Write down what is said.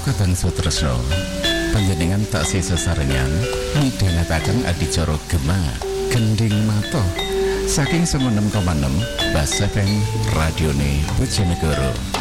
Kadang Sutresno panjenengan taksih sesarengan midhangetaken adicara Gema Gending Mata saking 96,6 Bas FM Radione Bojonegoro.